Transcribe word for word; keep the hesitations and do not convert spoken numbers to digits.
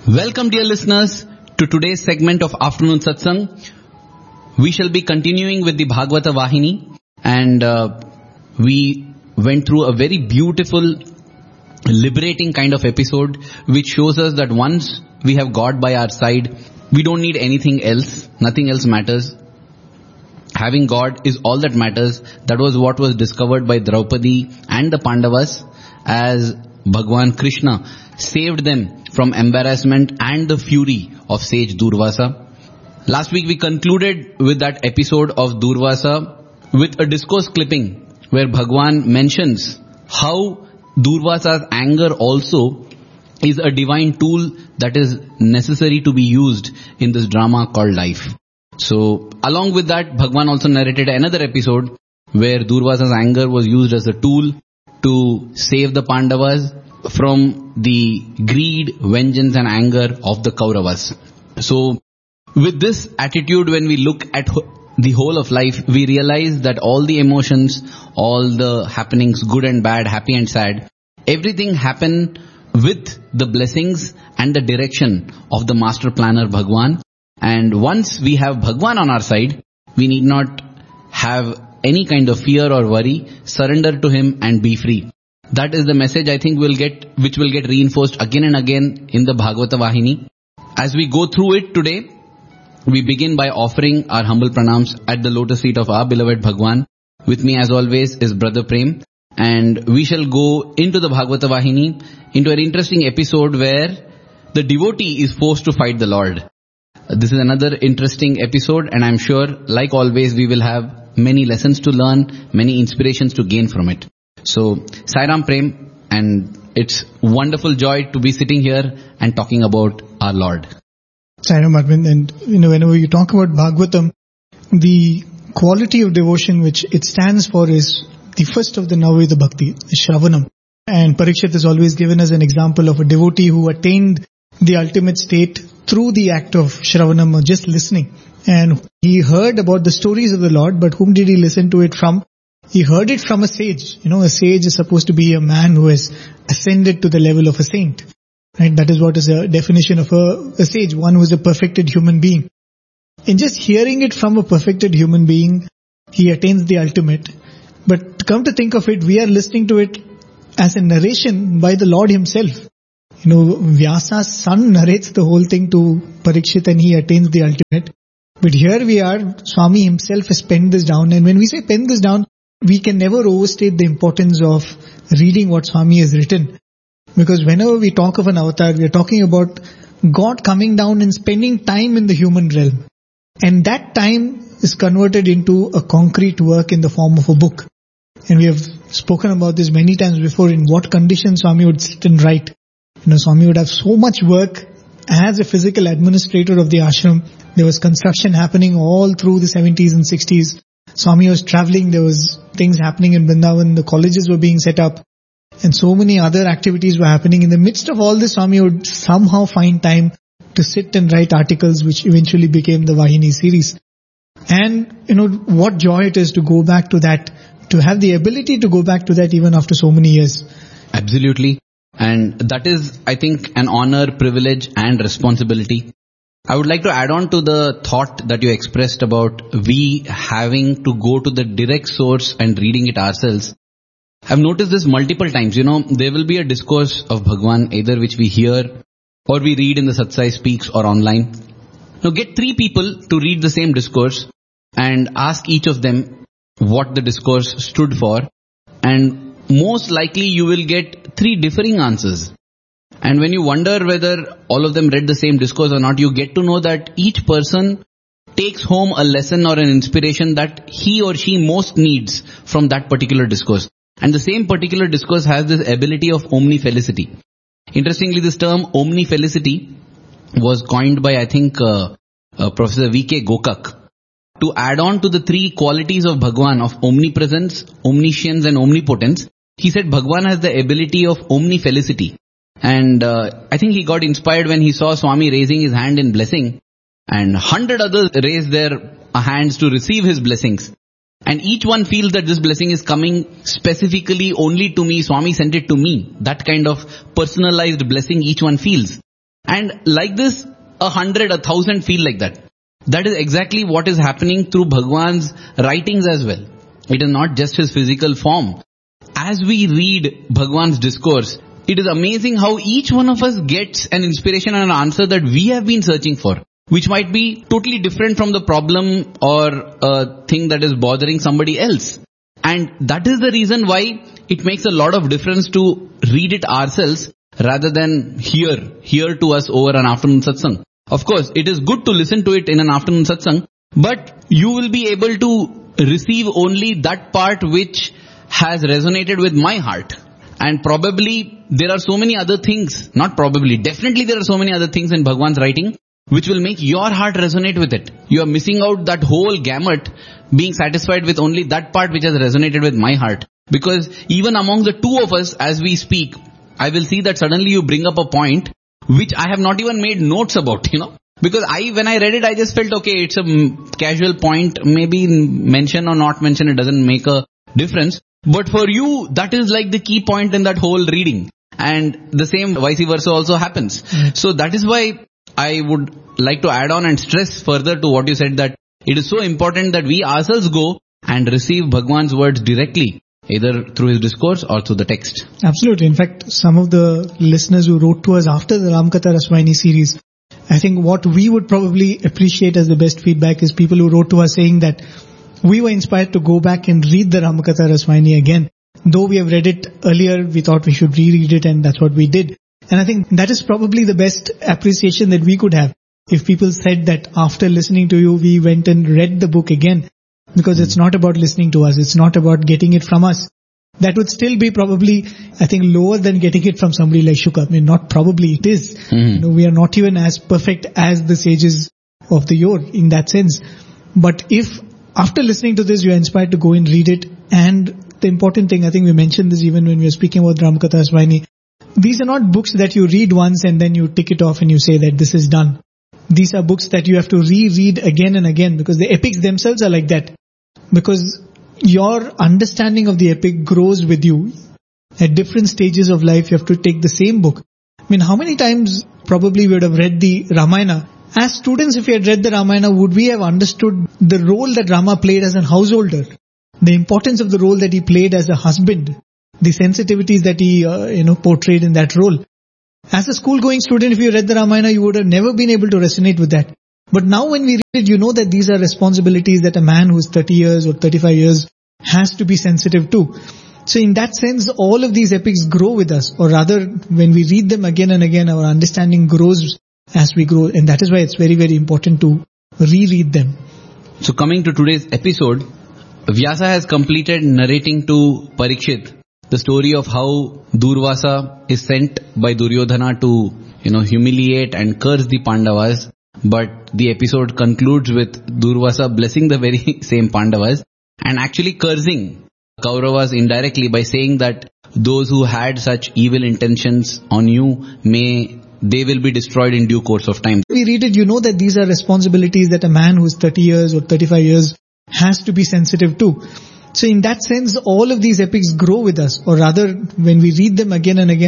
Welcome, dear listeners, to today's segment of Afternoon Satsang. We shall be continuing with the Bhagavata Vahini, and uh, we went through a very beautiful, liberating kind of episode, which shows us that once we have God by our side, we don't need anything else. Nothing else matters. Having God is all that matters. That was what was discovered by Draupadi and the Pandavas as Bhagwan Krishna saved them from embarrassment and the fury of sage Durvasa. Last week we concluded with that episode of Durvasa with a discourse clipping where Bhagwan mentions how Durvasa's anger also is a divine tool that is necessary to be used in this drama called life. So along with that, Bhagwan also narrated another episode where Durvasa's anger was used as a tool to save the Pandavas from the greed, vengeance and anger of the Kauravas. So with this attitude, when we look at the whole of life, we realize that all the emotions, all the happenings, good and bad, happy and sad, everything happen with the blessings and the direction of the master planner Bhagwan. And once we have Bhagwan on our side, we need not have any kind of fear or worry. Surrender to him and be free. That is the message I think we'll get, which will get reinforced again and again in the Bhagavata Vahini. As we go through it today, we begin by offering our humble pranams at the lotus feet of our beloved Bhagwan. With me as always is Brother Prem. And we shall go into the Bhagavata Vahini, into an interesting episode where the devotee is forced to fight the Lord. This is another interesting episode, and I'm sure, like always, we will have many lessons to learn, many inspirations to gain from it. So, Sai Ram Prem, and it's wonderful joy to be sitting here and talking about our Lord. Sai Ram Arvind, and you know, whenever you talk about Bhagavatam, the quality of devotion which it stands for is the first of the Navaveda Bhakti, Shravanam. And Parikshit is always given as an example of a devotee who attained the ultimate state through the act of Shravanam, or just listening. And he heard about the stories of the Lord, but whom did he listen to it from? He heard it from a sage. You know, a sage is supposed to be a man who has ascended to the level of a saint. Right? That is what is a definition of a, a sage, one who is a perfected human being. In just hearing it from a perfected human being, he attains the ultimate. But come to think of it, we are listening to it as a narration by the Lord himself. You know, Vyasa's son narrates the whole thing to Parikshit and he attains the ultimate. But here we are, Swami himself has penned this down. And when we say pen this down, we can never overstate the importance of reading what Swami has written. Because whenever we talk of an avatar, we are talking about God coming down and spending time in the human realm. And that time is converted into a concrete work in the form of a book. And we have spoken about this many times before, in what conditions Swami would sit and write. You know, Swami would have so much work as a physical administrator of the ashram. There was construction happening all through the seventies and sixties. Swami was traveling, there was things happening in Vrindavan, the colleges were being set up, and so many other activities were happening. In the midst of all this, Swami would somehow find time to sit and write articles, which eventually became the Vahini series. And, you know, what joy it is to go back to that, to have the ability to go back to that even after so many years. Absolutely. And that is, I think, an honor, privilege and responsibility. I would like to add on to the thought that you expressed about we having to go to the direct source and reading it ourselves. I've noticed this multiple times. You know, there will be a discourse of Bhagwan, either which we hear or we read in the Satsai Speaks or online. Now get three people to read the same discourse and ask each of them what the discourse stood for, and most likely you will get three differing answers. And when you wonder whether all of them read the same discourse or not, you get to know that each person takes home a lesson or an inspiration that he or she most needs from that particular discourse. And the same particular discourse has this ability of omnifelicity. Interestingly, this term omnifelicity was coined by, I think, uh, uh, Professor V K Gokak, to add on to the three qualities of Bhagwan of omnipresence, omniscience and omnipotence. He said Bhagwan has the ability of omnifelicity. And uh, I think he got inspired when he saw Swami raising his hand in blessing, and hundred others raised their hands to receive his blessings. And each one feels that this blessing is coming specifically only to me. Swami sent it to me. That kind of personalized blessing each one feels. And like this, a hundred, a thousand feel like that. That is exactly what is happening through Bhagwan's writings as well. It is not just his physical form. As we read Bhagwan's discourse, it is amazing how each one of us gets an inspiration and an answer that we have been searching for, which might be totally different from the problem or a thing that is bothering somebody else. And that is the reason why it makes a lot of difference to read it ourselves rather than hear, hear to us over an afternoon satsang. Of course, it is good to listen to it in an afternoon satsang, but you will be able to receive only that part which has resonated with my heart. And probably there are so many other things, not probably, definitely there are so many other things in Bhagwan's writing which will make your heart resonate with it. You are missing out that whole gamut, being satisfied with only that part which has resonated with my heart. Because even among the two of us as we speak, I will see that suddenly you bring up a point which I have not even made notes about, you know. Because I, when I read it, I just felt, okay, it's a casual point, maybe mention or not mention, it doesn't make a difference. But for you, that is like the key point in that whole reading. And the same vice versa also happens. Mm. So that is why I would like to add on and stress further to what you said, that it is so important that we ourselves go and receive Bhagwan's words directly, either through his discourse or through the text. Absolutely. In fact, some of the listeners who wrote to us after the Ramakatha Raswayini series, I think what we would probably appreciate as the best feedback is people who wrote to us saying that we were inspired to go back and read the Ramakatha Raswayini again. Though we have read it earlier, we thought we should reread it, and that's what we did. And I think that is probably the best appreciation that we could have. If people said that after listening to you, we went and read the book again. Because it's not about listening to us. It's not about getting it from us. That would still be probably, I think, lower than getting it from somebody like Shuka. I mean, not probably, it is. Mm-hmm. You know, we are not even as perfect as the sages of the yore in that sense. But if after listening to this, you are inspired to go and read it, and the important thing, I think we mentioned this even when we were speaking about Ramakatha Raswayini, these are not books that you read once and then you tick it off and you say that this is done. These are books that you have to reread again and again, because the epics themselves are like that. Because your understanding of the epic grows with you. At different stages of life, you have to take the same book. I mean, how many times probably we would have read the Ramayana? As students, if we had read the Ramayana, would we have understood the role that Rama played as a householder? The importance of the role that he played as a husband? The sensitivities that he, uh, you know, portrayed in that role? As a school-going student, if you read the Ramayana, you would have never been able to resonate with that. But now when we read it, you know that these are responsibilities that a man who's thirty years or thirty-five years has to be sensitive to. So in that sense, all of these epics grow with us. Or rather, when we read them again and again, our understanding grows as we grow. And that is why it's very, very important to reread them. So coming to today's episode, Vyasa has completed narrating to Parikshit the story of how Durvasa is sent by Duryodhana to, you know, humiliate and curse the Pandavas. But the episode concludes with Durvasa blessing the very same Pandavas and actually cursing Kauravas indirectly by saying that those who had such evil intentions on you, may they will be destroyed in due course of time. We read it, you know that these are responsibilities that a man who's thirty years or thirty-five years has to be sensitive to. So in that sense, all of these epics grow with us. Or rather, when we read them again and again,